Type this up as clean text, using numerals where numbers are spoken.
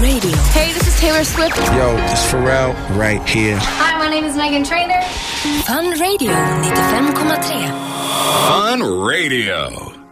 Radio. Hey, this is Taylor Swift. Yo, it's Pharrell right here. Hi, my name is Meghan Trainor. Fun Radio 95,3. Fun Radio.